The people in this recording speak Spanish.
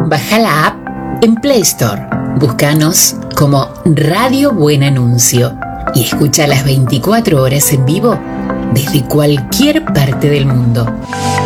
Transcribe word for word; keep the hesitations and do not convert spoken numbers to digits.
Baja la app en Play Store. Búscanos como Radio Buen Anuncio y escucha las veinticuatro horas en vivo desde cualquier parte del mundo.